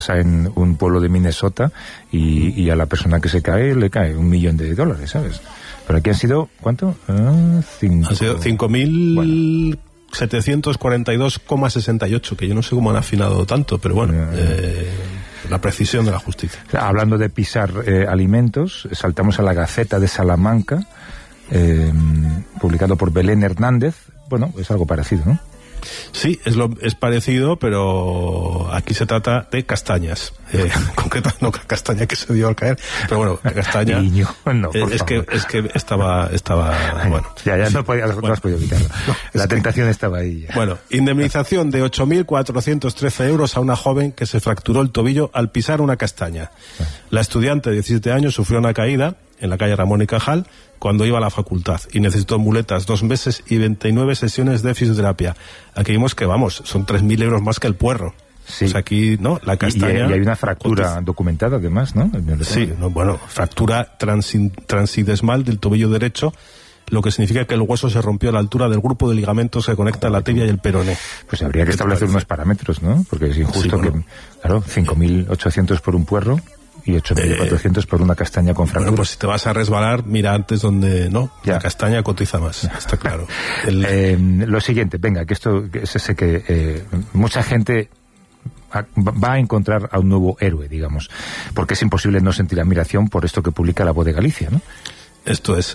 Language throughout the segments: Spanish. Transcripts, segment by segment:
en un pueblo de Minnesota y a la persona que se cae le cae $1 millón, ¿sabes? Pero aquí han sisido, ¿cuánto? Han sido 5.742,68, que yo no sé cómo han afinado tanto, pero bueno, la precisión de la justicia. Hablando de pisar alimentos, saltamos a la Gaceta de Salamanca, publicado por Belén Hernández. Bueno, es algo parecido, ¿no? Sí, es parecido, pero aquí se trata de castañas. Concretamente, no castaña que se dio al caer, pero bueno, castaña. Niño, no, es que estaba bueno. Ya no has podido evitarlo. La tentación estaba ahí. Ya. Bueno, indemnización de 8.413 euros a una joven que se fracturó el tobillo al pisar una castaña. La estudiante de 17 años sufrió una caída en la calle Ramón y Cajal cuando iba a la facultad y necesitó muletas 2 meses y 29 sesiones de fisioterapia. Aquí vimos que, vamos, son 3.000 euros más que el puerro. Sí. Pues aquí, ¿no? La castaña... Y hay una fractura documentada, además, ¿no? Sí, fractura transidesmal del tobillo derecho, lo que significa que el hueso se rompió a la altura del grupo de ligamentos que conecta la tibia y el peroné. Pues habría que establecer unos parámetros, ¿no? Porque es injusto que, claro, 5.800 por un puerro y 8.400 por una castaña con fractura. Bueno, pues si te vas a resbalar, mira antes donde la castaña cotiza más, está claro. Lo siguiente, venga, que esto sé que mucha gente va a encontrar a un nuevo héroe, digamos, porque es imposible no sentir admiración por esto que publica La Voz de Galicia, ¿no? Esto es,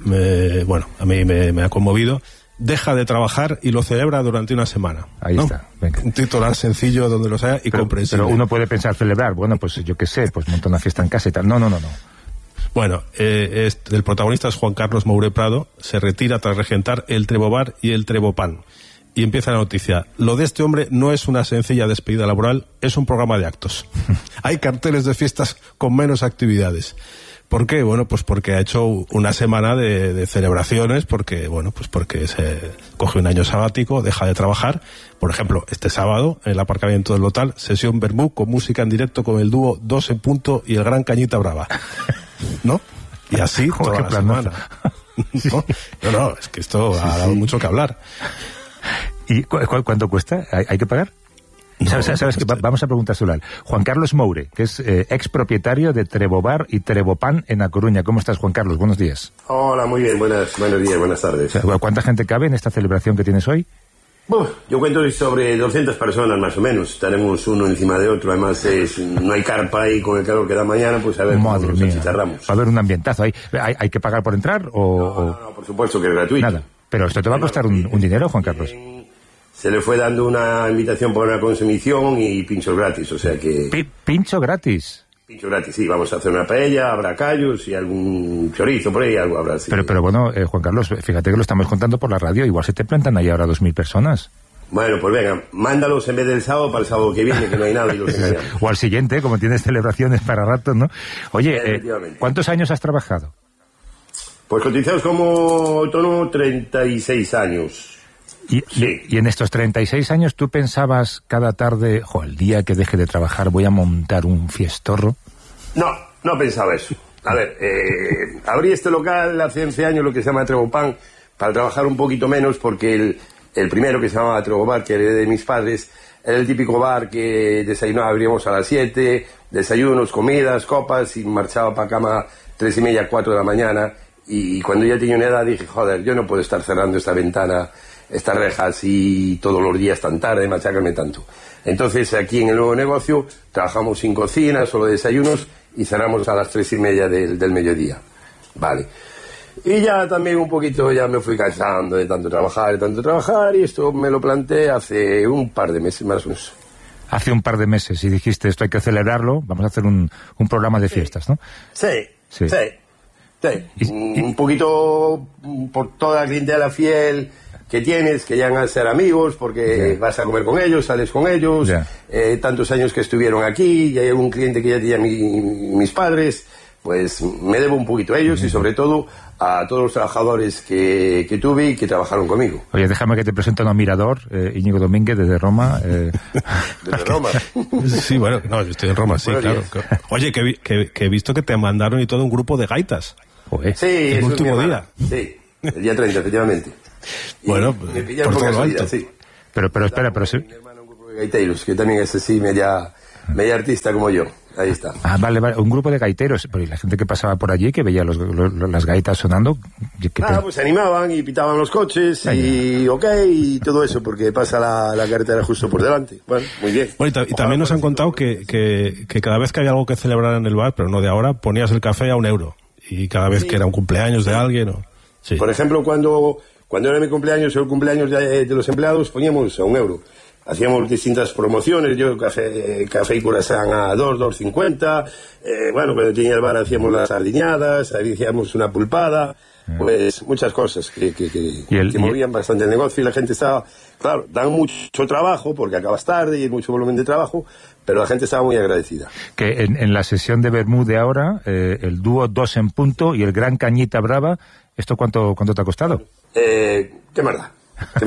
a mí me ha conmovido. Deja de trabajar y lo celebra durante una semana. Ahí está, venga. Un titular sencillo donde lo sea y comprensible. Pero uno puede pensar celebrar, bueno, pues yo qué sé, pues monta una fiesta en casa y tal. No. Bueno, el protagonista es Juan Carlos Moure Prado, se retira tras regentar el Trebobar y el Trebopan. Y empieza la noticia. Lo de este hombre no es una sencilla despedida laboral, es un programa de actos. Hay carteles de fiestas con menos actividades. ¿Por qué? Bueno, pues porque ha hecho una semana de celebraciones, porque se coge un año sabático, deja de trabajar. Por ejemplo, este sábado, en el aparcamiento del Lotal, sesión Bermú con música en directo con el dúo 2 en punto y el gran Cañita Brava. ¿No? Y así toda la semana. No, es que esto ha dado mucho que hablar. ¿Y cuánto cuesta? ¿Hay que pagar? ¿Sabes qué? Vamos a preguntárselo a él. Juan Carlos Moure, que es ex propietario de Trebobar y Trebopan en A Coruña. ¿Cómo estás, Juan Carlos? Buenos días. Hola, muy bien. Buenos días, buenas tardes. ¿Cuánta gente cabe en esta celebración que tienes hoy? Yo cuento sobre 200 personas más o menos. Estaremos uno encima de otro. Además, no hay carpa y con el calor que da mañana, pues a ver cómo nos achicharramos. Va a haber un ambientazo ahí. ¿Hay que pagar por entrar o...? No, por supuesto que es gratuito. Nada. Pero esto te va a costar un dinero, Juan Carlos. Se le fue dando una invitación por una consumición y pinchos gratis, o sea que... ¿Pincho gratis? Pincho gratis, sí. Vamos a hacer una paella, habrá callos y algún chorizo por ahí, algo habrá. Sí. Pero bueno, Juan Carlos, fíjate que lo estamos contando por la radio. Igual se te plantan ahí ahora 2.000 personas. Bueno, pues venga, mándalos en vez del sábado para el sábado que viene, que no hay nada y los engañamos. O al siguiente, como tienes celebraciones para rato, ¿no? Oye, ¿cuántos años has trabajado? Pues cotizados como autónomo 36 años. Y en estos 36 años, ¿tú pensabas cada tarde, el día que deje de trabajar voy a montar un fiestorro? No pensaba eso. A ver, abrí este local hace 11 años, lo que se llama Trebopan, para trabajar un poquito menos, porque el primero, que se llamaba Trebobar, que heredé de mis padres, era el típico bar que abríamos a las 7, desayunos, comidas, copas, y marchaba para cama 3:30, 4 de la mañana, y cuando ya tenía una edad dije, yo no puedo estar cerrando esta ventana, estas rejas y todos los días tan tarde, machacarme tanto. Entonces aquí en el nuevo negocio trabajamos sin cocina, solo desayunos y cerramos a las 3:30 del mediodía. Vale. Y ya también un poquito ya me fui cansando de tanto trabajar y esto me lo planteé hace un par de meses más o menos. Hace un par de meses y dijiste esto hay que celebrarlo, vamos a hacer un programa de fiestas, ¿no? Sí. Un poquito por toda la clientela fiel que tienes, que llegan a ser amigos porque vas a comer con ellos, sales con ellos, tantos años que estuvieron aquí, y hay algún cliente que ya tenía mis padres, pues me debo un poquito a ellos y sobre todo a todos los trabajadores que tuve y que trabajaron conmigo. Oye, déjame que te presente a un admirador, Íñigo Domínguez, desde Roma. ¿Desde Roma? Sí, bueno, yo estoy en Roma, sí, claro. Oye, que he visto que te mandaron y todo un grupo de gaitas. Sí, el último día. Sí, el día 30, efectivamente. Bueno, me pillaron por todo lo alto. Sí. Pero espera, Mi hermano, un grupo de gaiteros, que también es así media medio artista como yo. Ahí está. Ah, vale, un grupo de gaiteros, pero y la gente que pasaba por allí, que veía las gaitas sonando... Pues se animaban y pitaban los coches y todo eso, porque pasa la carretera justo por delante. Bueno, muy bien. Bueno, y también nos han contado que cada vez que había algo que celebrar en el bar, pero no de ahora, ponías el café a €1. Y cada vez que era un cumpleaños de alguien... Sí. Por ejemplo, cuando era mi cumpleaños o el cumpleaños de los empleados, poníamos a €1. Hacíamos distintas promociones, yo café y curasán a 2,50. Bueno, cuando tenía el bar hacíamos las sardiñadas, hacíamos una pulpada, pues muchas cosas que movían bastante el negocio y la gente estaba, claro, dan mucho trabajo porque acabas tarde y hay mucho volumen de trabajo, pero la gente estaba muy agradecida. Que en la sesión de Bermú de ahora, el dúo 2 en punto y el gran Cañita Brava, ¿esto cuánto te ha costado? ¿Qué más da?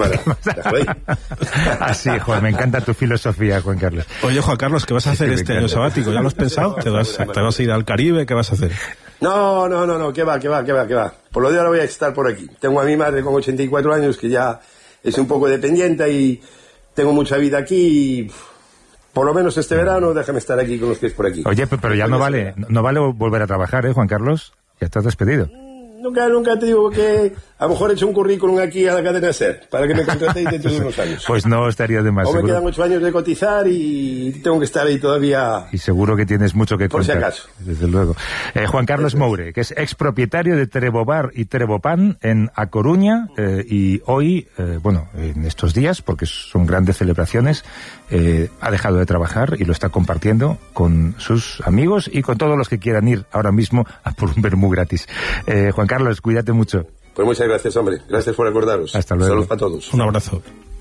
Así, Juan, me encanta tu filosofía, Juan Carlos. Oye, Juan Carlos, ¿qué vas a hacer este año sabático? ¿Ya lo has pensado? ¿Te vas a ir al Caribe? ¿Qué vas a hacer? No, ¿qué va? Por lo de ahora voy a estar por aquí. Tengo a mi madre con 84 años que ya es un poco dependiente y tengo mucha vida aquí y por lo menos este verano déjame estar aquí con los pies por aquí. Oye, pero ya no vale volver a trabajar, Juan Carlos? Ya estás despedido. Nunca te digo que a lo mejor he hecho un currículum aquí a la cadena SER para que me contratéis dentro de unos años. Pues no estaría de más. O me quedan 8 años de cotizar y tengo que estar ahí todavía. Y seguro que tienes mucho que contar. Por si acaso. Desde luego. Juan Carlos Moure, que es expropietario de Trebobar y Trebopan en A Coruña, y hoy, en estos días, porque son grandes celebraciones, ha dejado de trabajar y lo está compartiendo con sus amigos y con todos los que quieran ir ahora mismo a por un vermú gratis. Juan Carlos, cuídate mucho. Pues muchas gracias, hombre. Gracias por acordaros. Hasta luego. Saludos para todos. Un abrazo.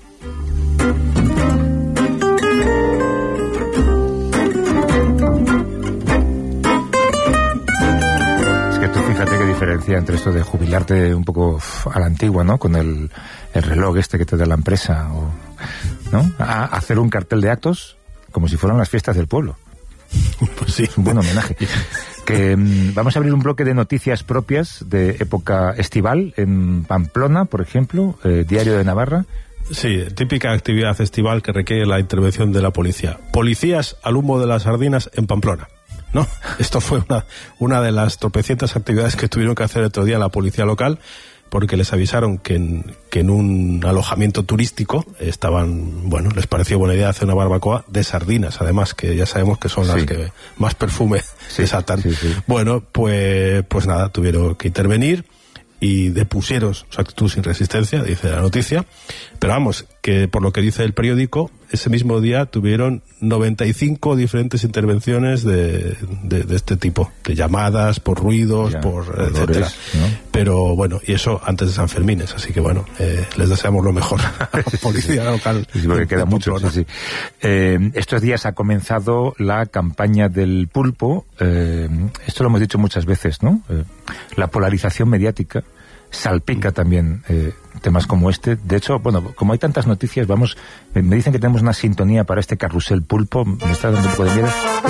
Es que tú fíjate qué diferencia entre esto de jubilarte un poco a la antigua, ¿no? Con el reloj este que te da la empresa, ¿no? A hacer un cartel de actos como si fueran las fiestas del pueblo. Pues sí. Es un buen homenaje. Que vamos a abrir un bloque de noticias propias de época estival en Pamplona, por ejemplo, Diario de Navarra. Sí, típica actividad estival que requiere la intervención de la policía. Policías al humo de las sardinas en Pamplona, ¿no? Esto fue una de las tropecientas actividades que tuvieron que hacer el otro día la policía local, porque les avisaron que en un alojamiento turístico les pareció buena idea hacer una barbacoa de sardinas, además, que ya sabemos que son las que más perfume desatan. Sí. Bueno, pues nada, tuvieron que intervenir y depusieron su actitud sin resistencia, dice la noticia, pero vamos, que por lo que dice el periódico, ese mismo día tuvieron 95 diferentes intervenciones de este tipo, de llamadas, por ruidos, etcétera, ¿no? Pero bueno, y eso antes de San Fermines, así que bueno, les deseamos lo mejor a la policía local. Sí, porque queda mucho. Sí. Estos días ha comenzado la campaña del pulpo, esto lo hemos dicho muchas veces, ¿no? La polarización mediática salpica también temas como este. De hecho, como hay tantas noticias, me dicen que tenemos una sintonía para este carrusel pulpo. Me está dando un poco de miedo.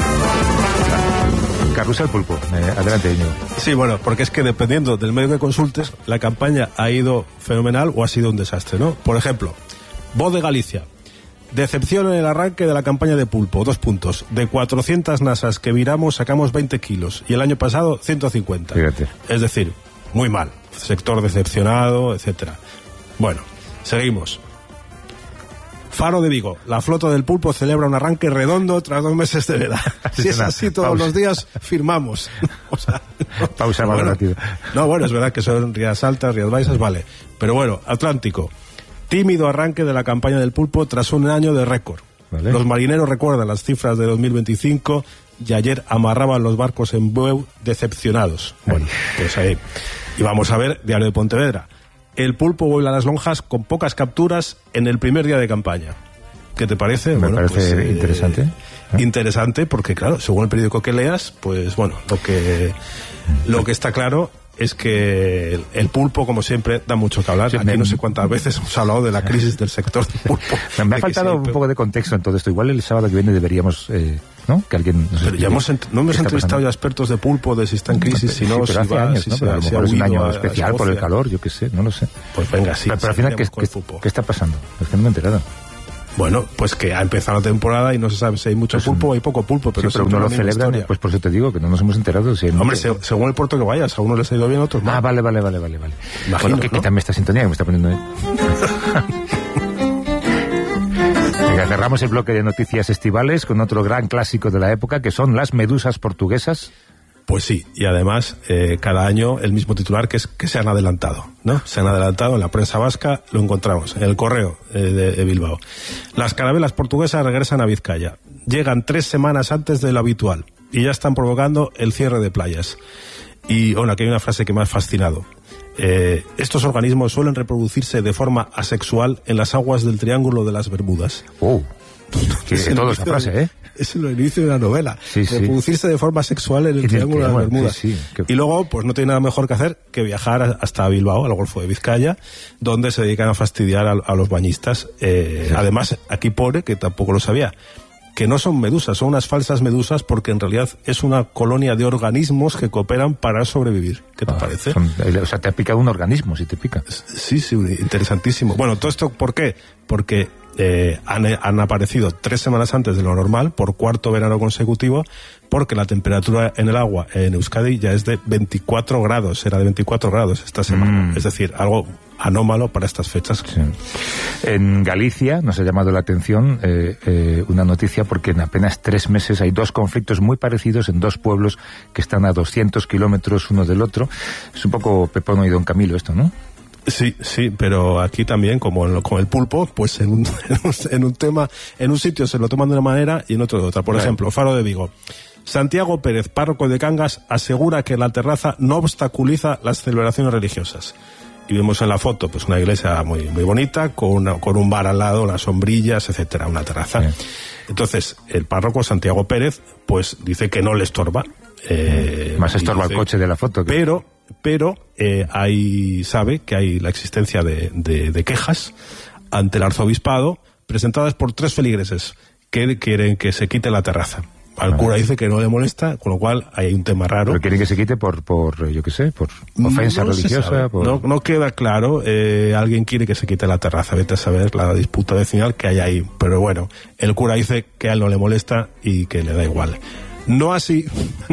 Carrusel pulpo, adelante, Íñigo. Sí, bueno, porque es que dependiendo del medio que consultes, la campaña ha ido fenomenal o ha sido un desastre, ¿no? Por ejemplo, Voz de Galicia. Decepción en el arranque de la campaña de pulpo. 2 puntos. De 400 nasas que viramos, sacamos 20 kilos. Y el año pasado, 150. Fíjate. Es decir, muy mal. Sector decepcionado, etcétera. Bueno, seguimos. Faro de Vigo. La flota del pulpo celebra un arranque redondo tras 2 meses de veda. Si es así todos los días, firmamos. O sea, pausa más rápido. No, bueno, es verdad que son Rías Altas, Rías Baixas, vale. Pero bueno, Atlántico. Tímido arranque de la campaña del pulpo tras un año de récord. Vale. Los marineros recuerdan las cifras de 2025 y ayer amarraban los barcos en Bueu decepcionados. Bueno, pues ahí. Y vamos a ver, Diario de Pontevedra. El pulpo vuela a las lonjas con pocas capturas en el primer día de campaña. ¿Qué te parece? Me parece interesante. Interesante porque, claro, según el periódico que leas, pues bueno, lo que está claro es que el pulpo, como siempre, da mucho que hablar. Aquí no sé cuántas veces hemos hablado de la crisis del sector del pulpo. Me ha faltado un poco de contexto en todo esto. Igual el sábado que viene deberíamos, ¿no? Que alguien nos pero ya no hemos entrevistado ya expertos de pulpo, de si está en crisis, si no, pero hace años, ¿no? Pero a lo mejor es un año especial por el calor, yo qué sé, no lo sé. Pues venga, sí. Pero al final, ¿qué está pasando? Es que no me he enterado. Bueno, pues que ha empezado la temporada y no se sabe si hay mucho pulpo o hay poco pulpo, pero, sí, pero uno lo celebra, pues por eso te digo que no nos hemos enterado. Si hombre, según el puerto que vayas, a uno les ha ido bien, a otros no. Ah, vale. Imagino, Bueno, que también esta sintonía que me está poniendo. Venga, cerramos el bloque de noticias estivales con otro gran clásico de la época, que son las medusas portuguesas. Pues sí, y además cada año el mismo titular, que es que se han adelantado, ¿no? Se han adelantado en la prensa vasca, lo encontramos en el Correo de Bilbao. Las carabelas portuguesas regresan a Vizcaya. Llegan 3 semanas antes de lo habitual y ya están provocando el cierre de playas. Y bueno, aquí hay una frase que me ha fascinado. Estos organismos suelen reproducirse de forma asexual en las aguas del Triángulo de las Bermudas. Toda esa frase, ¿eh? Es el inicio de una novela. Sí. Reproducirse de forma sexual en el Triángulo de las Bermudas. Sí. Y luego, pues no tiene nada mejor que hacer que viajar hasta Bilbao, al Golfo de Vizcaya, donde se dedican a fastidiar a los bañistas. Además, aquí pone, que tampoco lo sabía, que no son medusas, son unas falsas medusas, porque en realidad es una colonia de organismos que cooperan para sobrevivir. ¿Qué te parece? O sea, te ha picado un organismo, si te pica. Sí, interesantísimo. Bueno, ¿todo esto por qué? Porque han aparecido 3 semanas antes de lo normal, por cuarto verano consecutivo, porque la temperatura en el agua en Euskadi ya es de 24 grados, era de 24 grados esta semana. Es decir, algo anómalo para estas fechas. Sí. En Galicia nos ha llamado la atención una noticia, porque en apenas 3 meses hay 2 conflictos muy parecidos en 2 pueblos que están a 200 kilómetros uno del otro. Es un poco Pepono y Don Camilo esto, ¿no? Sí, pero aquí también, como con el pulpo, pues en un tema, en un sitio se lo toman de una manera y en otro de otra. Por ejemplo, Faro de Vigo. Santiago Pérez, párroco de Cangas, asegura que la terraza no obstaculiza las celebraciones religiosas. Y vemos en la foto, pues una iglesia muy bonita, con un bar al lado, unas sombrillas, etcétera, una terraza. Sí. Entonces, el párroco Santiago Pérez, pues dice que no le estorba. Más estorba el coche de la foto. Pero sabe que hay la existencia de quejas ante el arzobispado, presentadas por 3 feligreses que quieren que se quite la terraza. Al cura dice que no le molesta, con lo cual hay un tema raro. Pero quieren que se quite por yo qué sé, por ofensa religiosa. No queda claro. Alguien quiere que se quite la terraza. Vete a saber la disputa vecinal que hay ahí. Pero bueno, el cura dice que a él no le molesta y que le da igual. No así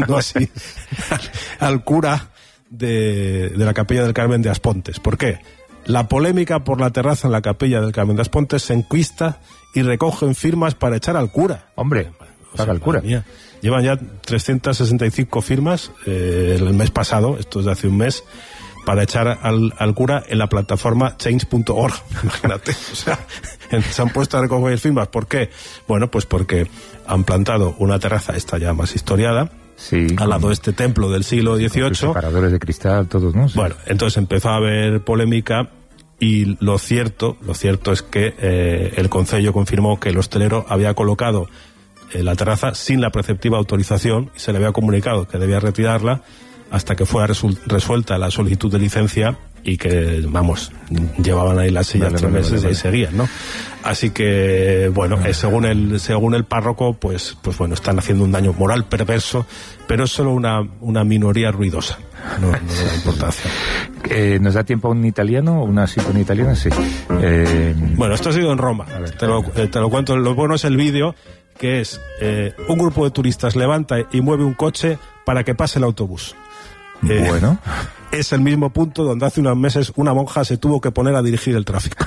al cura de la Capilla del Carmen de Aspontes. ¿Por qué? La polémica por la terraza en la Capilla del Carmen de Aspontes se enquista y recogen firmas para echar al cura. Hombre, paga el cura. Mía. Llevan ya 365 firmas el mes pasado, esto es de hace un mes, para echar al cura en la plataforma change.org. Imagínate, o sea, se han puesto a recoger firmas. ¿Por qué? Bueno, pues porque han plantado una terraza, esta ya más historiada, al lado de este templo del siglo XVIII. Separadores de cristal, todos, ¿no? Sí. Bueno, entonces empezó a haber polémica y lo cierto es que el concello confirmó que el hostelero había colocado la terraza sin la preceptiva autorización y se le había comunicado que debía retirarla hasta que fuera resuelta la solicitud de licencia y que, llevaban ahí las sillas 3 meses y ahí seguían, ¿no? Así que, bueno, según el párroco, pues bueno, están haciendo un daño moral perverso, pero es solo una minoría ruidosa. No le da importancia. ¿Nos da tiempo a un italiano? ¿Una cita en italiana? Sí. Bueno, esto ha sido en Roma. Te lo cuento. Lo bueno es el vídeo, que es un grupo de turistas levanta y mueve un coche para que pase el autobús. Bueno. Es el mismo punto donde hace unos meses una monja se tuvo que poner a dirigir el tráfico.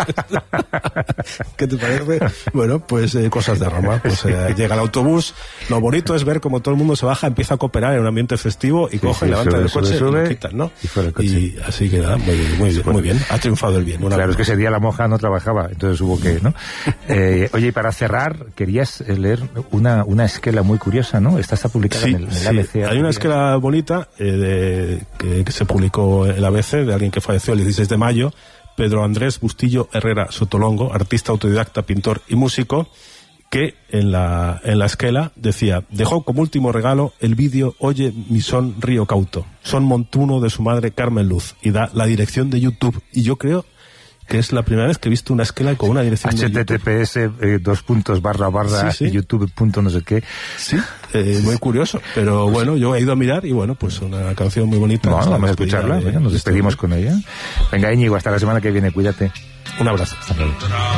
¿Qué te parece? Bueno, pues cosas de Roma. Pues llega el autobús, lo bonito es ver cómo todo el mundo se baja, empieza a cooperar en un ambiente festivo y coge, levanta el coche y lo quitan, ¿no? Y así que nada, muy bien. Ha triunfado el bien. Claro, es que ese día la monja no trabajaba, entonces hubo que, ¿no? Oye, y para cerrar, querías leer una esquela muy curiosa, ¿no? Esta está publicada en el ABC. Hay una esquela bonita que se publicó en el ABC de alguien que falleció el 16 de mayo, Pedro Andrés Bustillo Herrera Sotolongo, artista autodidacta, pintor y músico, que en la esquela decía: dejó como último regalo el vídeo Oye mi son río cauto, son montuno de su madre Carmen Luz, y da la dirección de YouTube. Y yo creo que es la primera vez que he visto una esquela con una dirección HTTPS de YouTube. YouTube. No sé qué. Sí, muy curioso. Pero bueno, yo he ido a mirar y bueno, pues una canción muy bonita. Bueno, vamos a escucharla. Nos despedimos con ella. Venga, Íñigo, hasta la semana que viene. Cuídate. Un abrazo. Hasta luego.